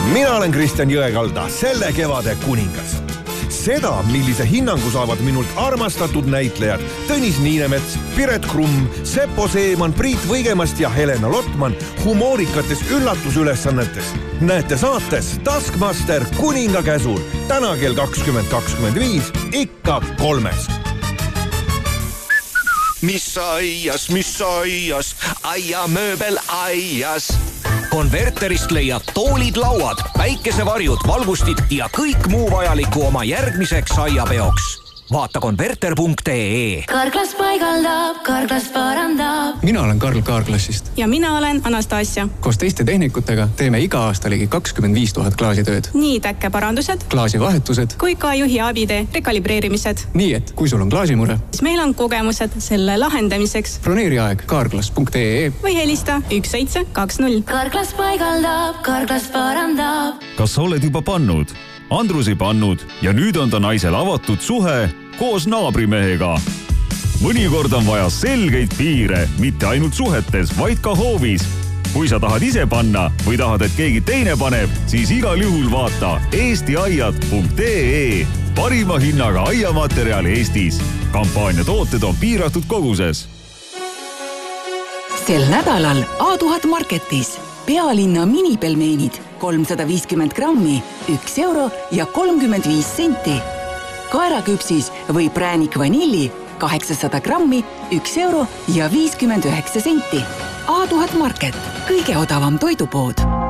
Mina olen Kristjan Jõekalda, selle kevade kuningas. Seda, millise hinnangu saavad minult armastatud näitlejad Tõnis Niinemets, Piret Krumm, Seppo Seeman, Priit Võigemast ja Helena Lotman humoorikates üllatusülesannetes. Näete saates Taskmaster kuninga käsul täna kell 20.25 ikka 3. Mis aias, aiamööbel aias. Konverterist leiad toolid, lauad, päikesevarjud, valgustid ja kõik muu vajaliku oma järgmiseks aiapeoks. Vaata konverter.ee. Karklas paigaldab, Karklas parandab. Mina olen Karl Kaarklassist. Ja mina olen Anastasia. Koos teiste tehnikutega teeme iga aasta ligi 25 000 klaasitööd. Nii täkkeparandused, klaasivahetused kui ka juhi abide rekalibreerimised. Nii et, kui sul on klaasimure, siis meil on kogemused selle lahendamiseks. Broneeri aeg karklas.ee või helista 1720. Karklas paigaldab, Karklas parandab. Kas sa oled juba pannud? Andrusi pannud ja nüüd on ta naisel avatud suhe koos naabrimehega. Mõnikord on vaja selgeid piire, mitte ainult suhetes, vaid ka hoovis. Kui sa tahad ise panna või tahad, et keegi teine paneb, siis igal juhul vaata eestiaiad.ee. Parima hinnaga aiamaterjal Eestis. Kampaania tooted on piiratud koguses. Sel nädalal A1000 Marketis pealinna minipelmeenid 350 grammi, 1 euro ja 35 senti. Kaeraküpsis või präänik vanilli 800 grammi, 1 euro ja 59 senti. A1000 Market, kõige odavam toidupood.